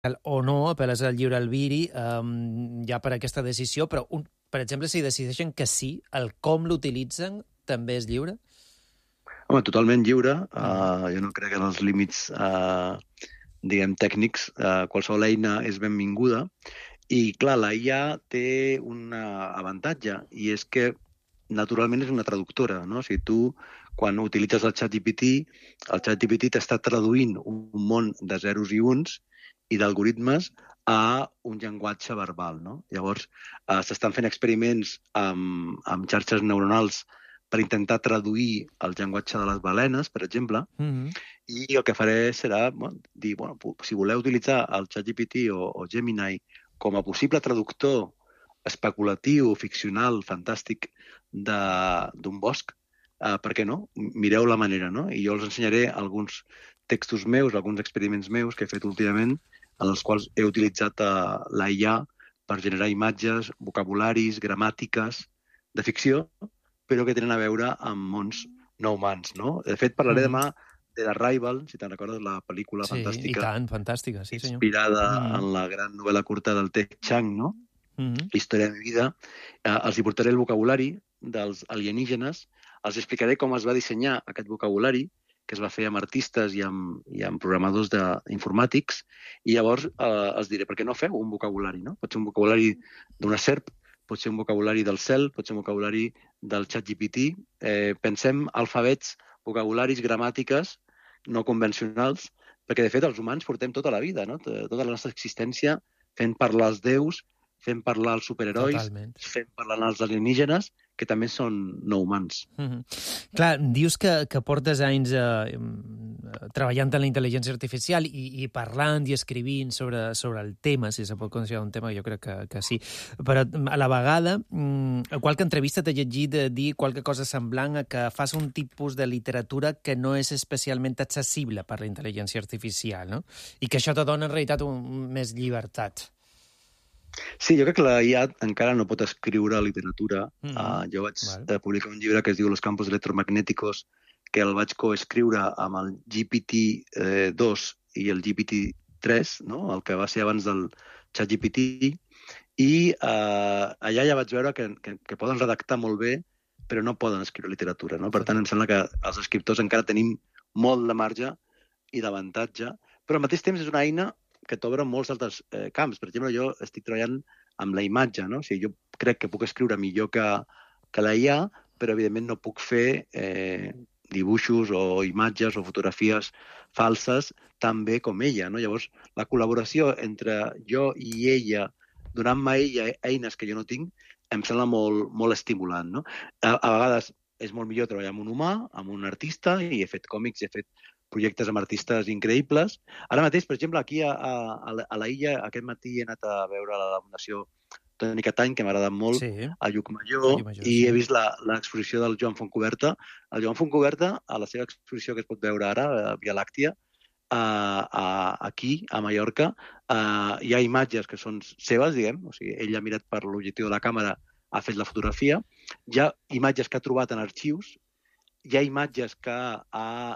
o no, apel·les al lliure albiri ja per aquesta decisió, però, per exemple, si decideixen que sí, el com l'utilitzen també és lliure? Home, totalment lliure. Jo no crec en els límits, diguem, tècnics. Qualsevol eina és benvinguda. I, clar, la IA té un avantatge, i és que naturalment és una traductora, no? O sigui, tu, quan utilitzes el ChatGPT t'està traduint un món de zeros i uns i d'algoritmes a un llenguatge verbal, no? Llavors, s'estan fent experiments amb xarxes neuronals per intentar traduir el llenguatge de les balenes, per exemple, i el que faré serà dir, si voleu utilitzar el ChatGPT o Gemini com a possible traductor especulatiu, ficcional, fantàstic d'un bosc, per què no? Mireu la manera, no? I jo els ensenyaré alguns textos meus, alguns experiments meus que he fet últimament, en els quals he utilitzat la IA per generar imatges, vocabularis, gramàtiques de ficció, però que tenen a veure amb mons no humans, no? De fet, parlaré demà de l'Arrival, si te'n recordes, la pel·lícula fantàstica. Sí, i tant, fantàstica, sí senyor. Inspirada en la gran novel·la curta del Ted Chiang, no? Història de mi vida. Els hi portaré el vocabulari dels alienígenes, els explicaré com es va dissenyar aquest vocabulari, que es va fer amb artistes i amb programadors informàtics, i llavors els diré, per què no feu un vocabulari, no? Pot ser un vocabulari d'una serp, pot ser un vocabulari del cel, pot ser un vocabulari del ChatGPT. Pensem alfabets, vocabularis, gramàtiques no convencionals, perquè, de fet, els humans portem tota la vida, no? Tota la nostra existència fent parlar els déus, fent parlar els superherois, fent parlar els alienígenes, que també són no humans. Clar, dius que portes anys treballant en la intel·ligència artificial i parlant i escrivint sobre el tema, si se pot considerar un tema, jo crec que sí. Però a la vegada, a qualque entrevista t'he llegit dir qualque cosa semblant a que fas un tipus de literatura que no és especialment accessible per la intel·ligència artificial, no? I que això te dona en realitat més llibertat. Sí, jo crec que la IA encara no pot escriure literatura. Jo vaig publicar un llibre que es diu Los campos electromagnéticos, que el vaig coescriure amb el GPT-2 i el GPT-3, no? El que va ser abans del ChatGPT, i allà ja vaig veure que poden redactar molt bé, però no poden escriure literatura, no? Per tant, em sembla que els escriptors encara tenim molt de marge i d'avantatge, però al mateix temps és una eina que t'obre molts altres camps. Per exemple, jo estic treballant amb la imatge, no? O sigui, jo crec que puc escriure millor que la IA, però evidentment no puc fer dibuixos o imatges o fotografies falses tan bé com ella, no? Llavors, la col·laboració entre jo i ella, donant-me a ella eines que jo no tinc, em sembla molt, molt estimulant, no? A vegades és molt millor treballar amb un humà, amb un artista, i he fet còmics, he fet projectes amb artistes increïbles. Ara mateix, per exemple, aquí a la illa, aquest matí he anat a veure la Fundació Toni Catany, que m'ha agradat molt, a Llucmajor, i he vist l'exposició del Joan Fontcuberta. El Joan Fontcuberta, a la seva exposició que es pot veure ara, a Via Làctia, aquí, a Mallorca, hi ha imatges que són seves, diguem, o sigui, ell ha mirat per l'objectiu de la càmera, ha fet la fotografia, hi ha imatges que ha trobat en arxius, hi ha imatges que ha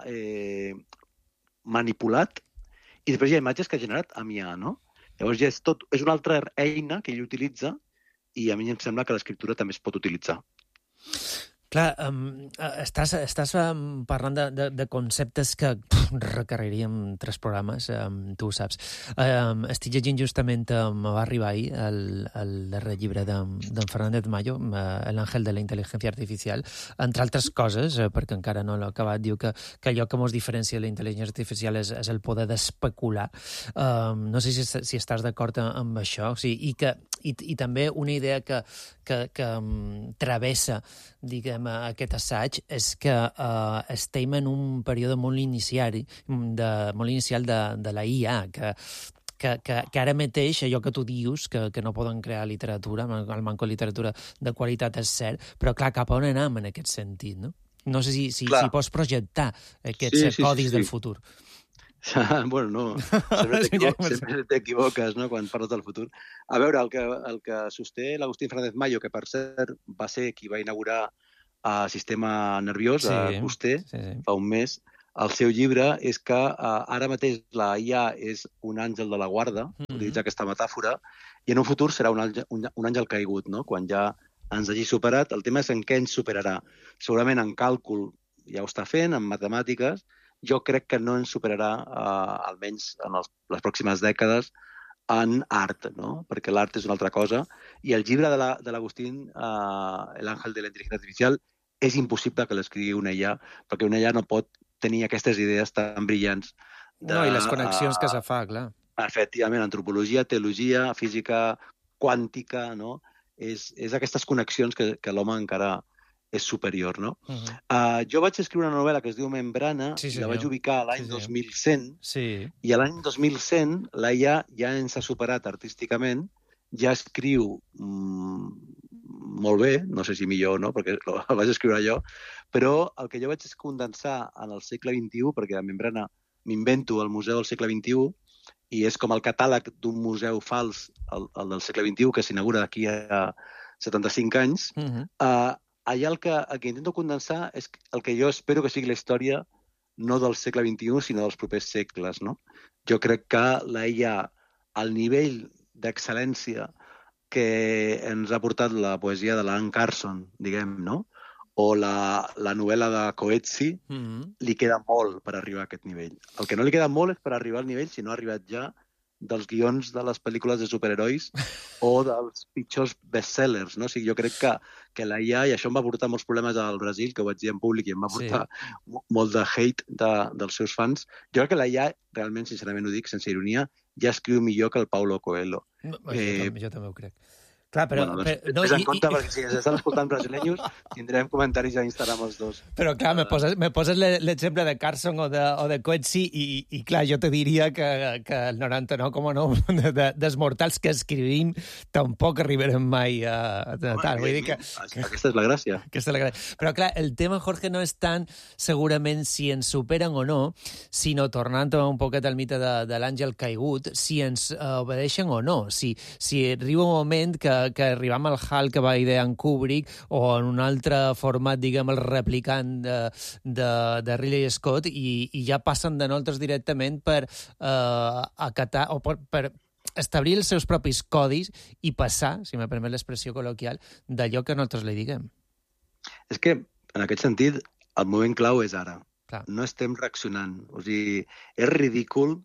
manipulat i després hi ha imatges que ha generat amb IA, no? Llavors ja és una altra eina que ell utilitza i a mi em sembla que l'escriptura també es pot utilitzar. Clar, estàs parlant de conceptes que requeriríem 3 programes, tu ho saps. Estic llegint justament, me va arribar ahir el darrer llibre d'en Fernández Mayo, El ángel de la inteligencia artificial, entre altres coses, perquè encara no l'he acabat, diu que allò que ens diferencia de la intel·ligència artificial és el poder d'especular. No sé si estàs d'acord amb això, i també una idea que travessa, diguem, aquest assaig és que estem en un període molt inicial de la IA, que ara mateix allò que tu dius, que no poden crear literatura, el manco de literatura de qualitat és cert, però clar, cap on anem en aquest sentit, no? No sé si pots projectar aquests codis del futur. Bueno, no, sempre t'equivoques, no?, quan parles del futur. A veure, el que sosté l'Agustín Fernández Mayo, que per cert va ser qui va inaugurar el sistema nerviós a Coster fa un mes, el seu llibre és que ara mateix la IA és un àngel de la guarda, utilitza aquesta metàfora, i en un futur serà un àngel caigut, no? Quan ja ens hagi superat. El tema és en què ens superarà. Segurament en càlcul ja ho està fent, en matemàtiques. Jo crec que no ens superarà, almenys en les pròximes dècades, en art, no? Perquè l'art és una altra cosa. I el llibre de l'Agustín, El ángel de la inteligencia artificial, és impossible que l'escrigui una IA, perquè una IA no pot tenir aquestes idees tan brillants. No, i les connexions que se fa, clar. Efectivament, antropologia, teologia, física quàntica, no? És aquestes connexions que l'home encara és superior, no? Jo vaig escriure una novel·la que es diu Membrana, i la vaig ubicar a l'any 2100, i a l'any 2100 la IA ja ens ha superat artísticament, ja escriu molt bé, no sé si millor o no, perquè la vaig escriure jo, però el que jo vaig condensar en el segle XXI, perquè a Membrana m'invento el museu del segle XXI, i és com el catàleg d'un museu fals, el del segle XXI, que s'inaugura d'aquí a 75 anys. Allà el que intento condensar és el que jo espero que sigui la història no del segle XXI, sinó dels propers segles, no? Jo crec que la IA, al nivell d'excel·lència que ens ha portat la poesia de l'Anne Carson, diguem, no? O la novel·la de Coetzee, li queda molt per arribar a aquest nivell. El que no li queda molt és per arribar al nivell, si no ha arribat ja, dels guions de les pel·lícules de superherois o dels pitjors bestsellers, no? O sigui, jo crec que la IA, i això em va portar molts problemes al Brasil, que ho vaig dir en públic, i em va portar molt de hate dels seus fans. Jo crec que la IA, realment, sincerament ho dic, sense ironia, ja escriu millor que el Paulo Coelho. Jo també ho crec. Clar, però... Ves en compte, perquè si ens estan escoltant brasilenyos, tindrem comentaris a Instagram els dos. Però, clar, me poses l'exemple de Carson o de Coetzee i, clar, jo te diria que el 99,9 dels mortals que escrivim tampoc arribarem mai a... Vull dir que... Aquesta és la gràcia. Però, clar, el tema, Jorge, no és tant segurament si ens superen o no, sinó, tornant un poquet al mite de l'àngel caigut, si ens obedeixen o no. Si arriba un moment que arribam al HAL que va idear en Kubrick o en un altre format, diguem, el replicant de Ridley Scott i ja passen de nosaltres directament per acatar o per establir els seus propis codis i passar, si me permet l'expressió col·loquial, d'allò que nosaltres li diguem. És que, en aquest sentit, el moment clau és ara. Clar. No estem reaccionant. O sigui, és ridícul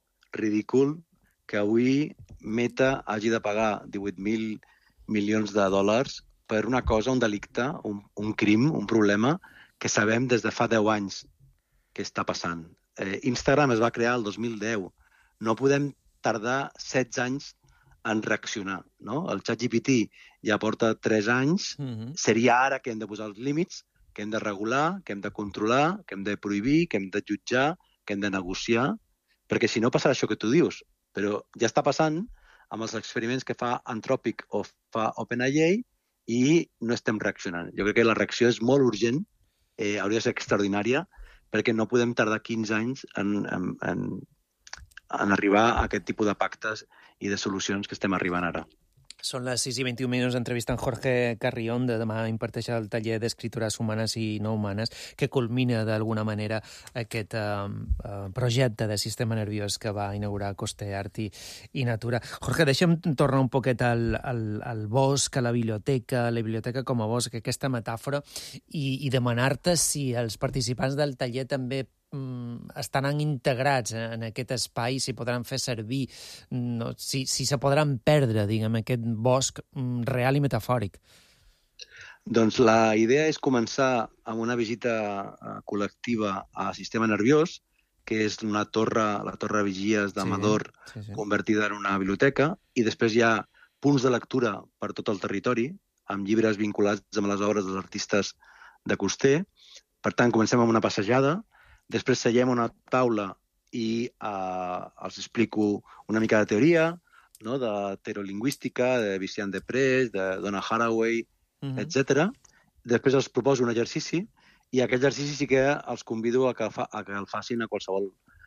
que avui Meta hagi de pagar 18.000 milions de dòlars per una cosa, un delicte, un crim, un problema que sabem des de fa 10 anys que està passant. Instagram es va crear el 2010. No podem tardar 16 anys en reaccionar, no? El ChatGPT ja porta 3 anys. Seria ara que hem de posar els límits, que hem de regular, que hem de controlar, que hem de prohibir, que hem de jutjar, que hem de negociar, perquè si no passarà això que tu dius. Però ja està passant amb els experiments que fa Anthropic o fa OpenAI i no estem reaccionant. Jo crec que la reacció és molt urgent, hauria de ser extraordinària, perquè no podem tardar 15 anys en arribar a aquest tipus de pactes i de solucions que estem arribant ara. Són les 6:21 d'entrevista amb Jorge Carrión, de demà imparteix el taller d'escritures humanes i no humanes, que culmina d'alguna manera aquest projecte de sistema nerviós que va inaugurar Coste, Art i Natura. Jorge, deixa'm tornar un poquet al bosc, a la biblioteca com a bosc, aquesta metàfora, i demanar-te si els participants del taller també estaran integrats en aquest espai, si podran fer servir, si se podran perdre, diguem, aquest bosc real i metafòric. Doncs la idea és començar amb una visita col·lectiva a Sistema Nerviós, que és la torre Vigies d'Amador, convertida en una biblioteca, i després hi ha punts de lectura per tot el territori, amb llibres vinculats amb les obres dels artistes de Coster. Per tant, comencem amb una passejada, després seiem a una taula i els explico una mica de teoria, no? De teorolingüística, de Vicent Després, de Donna Haraway, etc. Després els proposo un exercici i aquest exercici sí que els convido a que el facin a qualsevol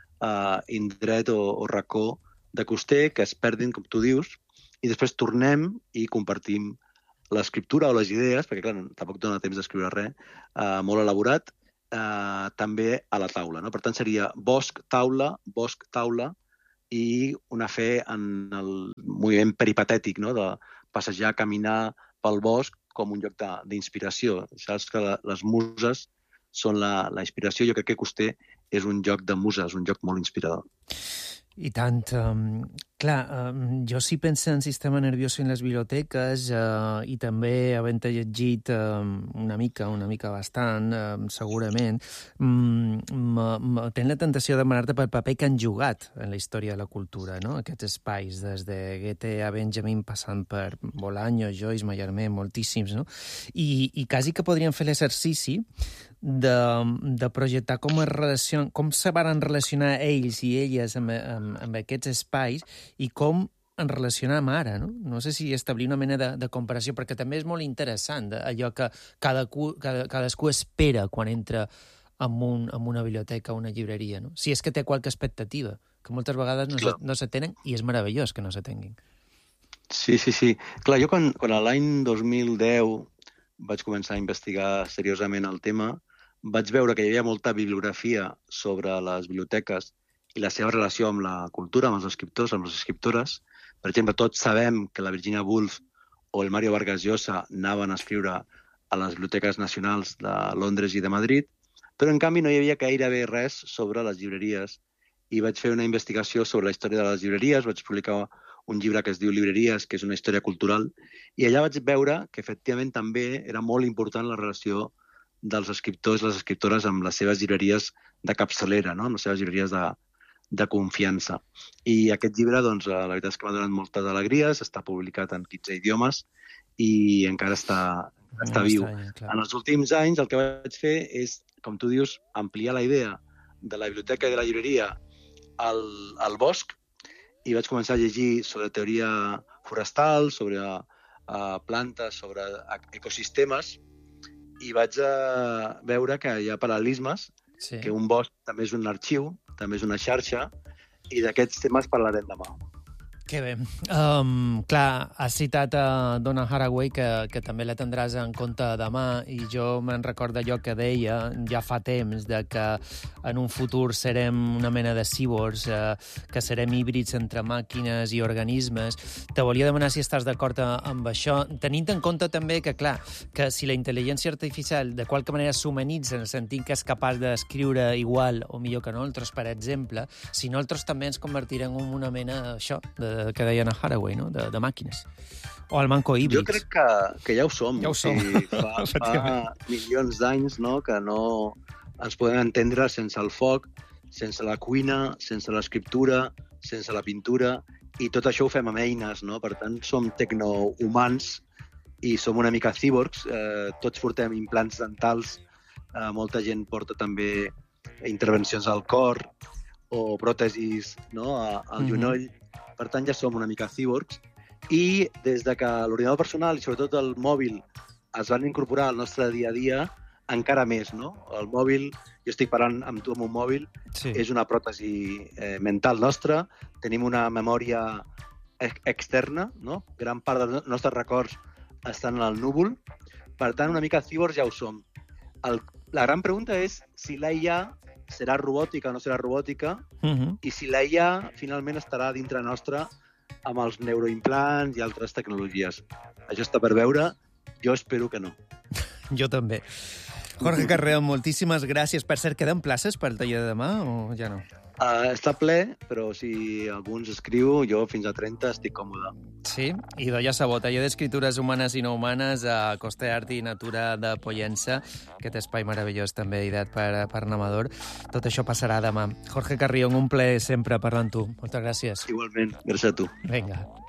indret o racó de Coster, que es perdin, com tu dius, i després tornem i compartim l'escriptura o les idees, perquè clar, tampoc dona temps d'escriure res, molt elaborat, també a la taula, no? Per tant, seria bosc, taula, i una fe en el moviment peripatètic, no? De passejar, caminar pel bosc com un lloc d'inspiració. Saps que les muses són la inspiració. Jo crec que Coster és un lloc de muses, un lloc molt inspirador. I tant. Jo sí penso en sistema nerviós en les biblioteques i també, havent llegit una mica bastant, segurament, tenc la tentació de demanar-te pel paper que han jugat en la història de la cultura, no? Aquests espais, des de Goethe a Benjamin, passant per Bolaño, Joyce, Mallarmé, moltíssims, no? I quasi que podríem fer l'exercici de projectar com se van relacionar ells i elles amb aquests espais i com en relacionam ara, no? No sé si establir una mena de comparació, perquè també és molt interessant allò que cadascú espera quan entra en una biblioteca o una llibreria, no? Si és que té qualque expectativa, que moltes vegades no se tenen, i és meravellós que no se tinguin. Sí. Clar, jo quan l'any 2010 vaig començar a investigar seriosament el tema, vaig veure que hi havia molta bibliografia sobre les biblioteques i la seva relació amb la cultura, amb els escriptors, amb les escriptores. Per exemple, tots sabem que la Virginia Woolf o el Mario Vargas Llosa anaven a escriure a les biblioteques nacionals de Londres i de Madrid, però en canvi no hi havia gairebé res sobre les llibreries. I vaig fer una investigació sobre la història de les llibreries, vaig publicar un llibre que es diu Llibreries, que és una història cultural, i allà vaig veure que efectivament també era molt important la relació dels escriptors i les escriptores amb les seves llibreries de capçalera, no? Amb les seves llibreries de confiança. I aquest llibre, doncs, la veritat és que m'ha donat moltes alegries, està publicat en 15 idiomes i encara està viu. En els últims anys el que vaig fer és, com tu dius, ampliar la idea de la biblioteca i de la llibreria al bosc i vaig començar a llegir sobre teoria forestal, sobre plantes, sobre ecosistemes, i vaig veure que hi ha paral·lelismes, que un bosc també és un arxiu, també és una xarxa, i d'aquests temes parlarem demà. Que bé. Clar, has citat Donna Haraway, que també la tindràs en compte demà, i jo me'n recordo allò que deia ja fa temps, de que en un futur serem una mena de cyborgs, que serem híbrids entre màquines i organismes. Te volia demanar si estàs d'acord amb això, tenint en compte també que, clar, que si la intel·ligència artificial de qualque manera s'humanitza en el sentit que és capaç d'escriure igual o millor que nosaltres, per exemple, si nosaltres també ens convertirem en una mena, això, que deien a Haraway, no? De màquines. O el manco híbrids. Jo crec que ja ho som. Ja ho som. Fa milions d'anys, no?, que no ens podem entendre sense el foc, sense la cuina, sense l'escriptura, sense la pintura, i tot això ho fem amb eines, no? Per tant, som tecnohumans i som una mica cíborgs. Tots portem implants dentals, molta gent porta també intervencions al cor o pròtesis, no?, al genoll. Per tant, ja som una mica cíborgs. I des de que l'ordinador personal i sobretot el mòbil es van incorporar al nostre dia a dia, encara més, no? El mòbil, jo estic parlant amb tu amb un mòbil, és una pròtesi mental nostra, tenim una memòria externa, no? Gran part dels nostres records estan en el núvol, per tant, una mica cíborgs ja ho som. La gran pregunta és si la IA serà robòtica o no serà robòtica, i si la IA finalment estarà dintre nostra amb els neuroimplants i altres tecnologies. Això està per veure, jo espero que no. Jo també. Jorge Carreón, moltíssimes gràcies. Per cert, queden places pel taller de demà o ja no? Està ple, però si algú ens escriu, jo fins a 30 estic còmode. Sí? I ja sabeu, taller d'escritures humanes i no humanes a Costa d'Art i Natura de Pollença, aquest espai meravellós també ideat per Namador. Tot això passarà demà. Jorge Carrión, un plaer sempre parlar amb tu. Moltes gràcies. Igualment, gràcies a tu. Vinga.